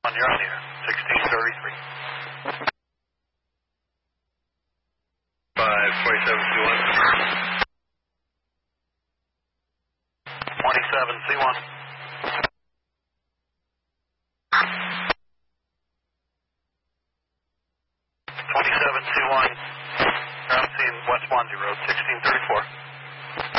you're on the air. 1633. 527C1. 27C1. 27C1. Ground scene West Swansea Road, 1634.